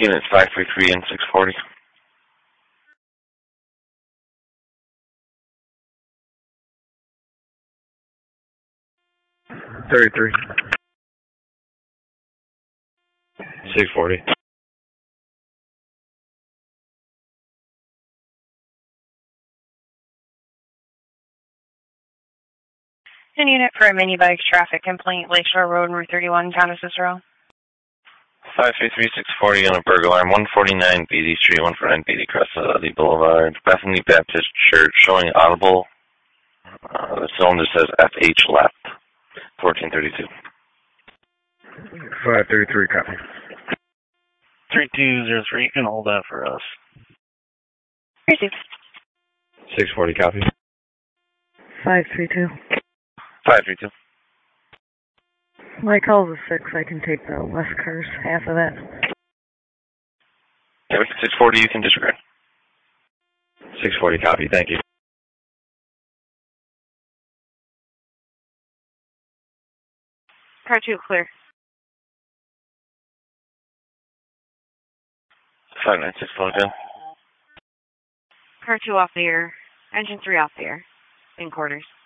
Unit 533 and 640. 33. 640. An unit for a mini bike traffic complaint, Lakeshore Road, Route 31, Town of Cicero. 533 640 on a burglar alarm, 149 Beatty Street, 149 Beatty Crest Boulevard, Bethany Baptist Church, showing audible. The cylinder says FH left, 1432. 533, copy. 3203, you can hold that for us. 640, copy. 532. 532. My call's a 6. I can take the left cars, half of that. 640, you can disregard. 640, copy, thank you. Car 2 clear. 596 plugged in. Car 2 off the air. Engine 3 off the air. In quarters.